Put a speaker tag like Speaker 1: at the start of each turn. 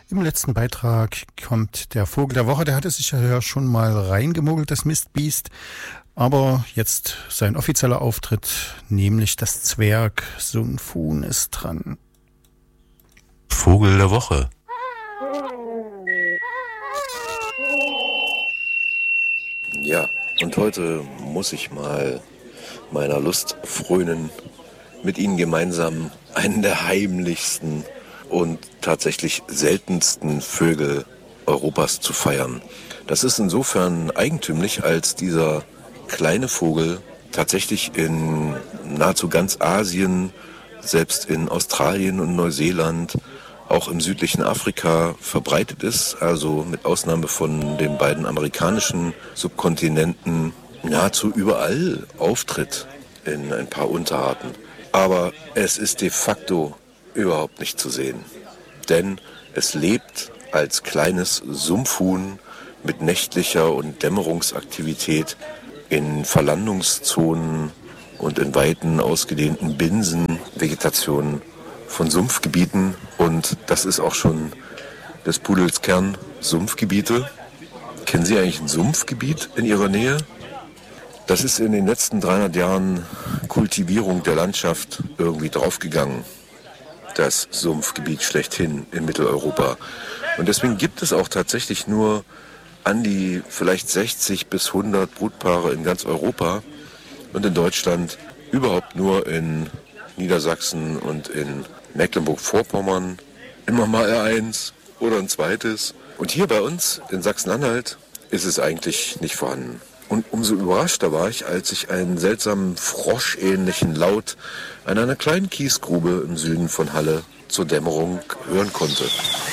Speaker 1: Im letzten Beitrag kommt der Vogel der Woche. Der hatte sich ja schon mal reingemogelt, das Mistbiest. Aber jetzt sein offizieller Auftritt, nämlich das Zwerg Sun Fun ist dran.
Speaker 2: Vogel der Woche.
Speaker 3: Ja, und heute muss ich mal meiner Lust frönen, mit Ihnen gemeinsam einen der heimlichsten und tatsächlich seltensten Vögel Europas zu feiern. Das ist insofern eigentümlich, als dieser kleine Vogel tatsächlich in nahezu ganz Asien, selbst in Australien und Neuseeland, auch im südlichen Afrika verbreitet ist, also mit Ausnahme von den beiden amerikanischen Subkontinenten nahezu überall auftritt in ein paar Unterarten. Aber es ist de facto überhaupt nicht zu sehen, denn es lebt als kleines Sumpfhuhn mit nächtlicher und Dämmerungsaktivität in Verlandungszonen und in weiten ausgedehnten Binsenvegetationen von Sumpfgebieten, und das ist auch schon des Pudels Kern, Sumpfgebiete. Kennen Sie eigentlich ein Sumpfgebiet in Ihrer Nähe? Das ist in den letzten 300 Jahren Kultivierung der Landschaft irgendwie draufgegangen, das Sumpfgebiet schlechthin in Mitteleuropa. Und deswegen gibt es auch tatsächlich nur an die vielleicht 60 bis 100 Brutpaare in ganz Europa und in Deutschland überhaupt nur in Niedersachsen und in Mecklenburg-Vorpommern immer mal eins oder ein zweites. Und hier bei uns in Sachsen-Anhalt ist es eigentlich nicht vorhanden. Und umso überraschter war ich, als ich einen seltsamen froschähnlichen Laut an einer kleinen Kiesgrube im Süden von Halle zur Dämmerung hören konnte.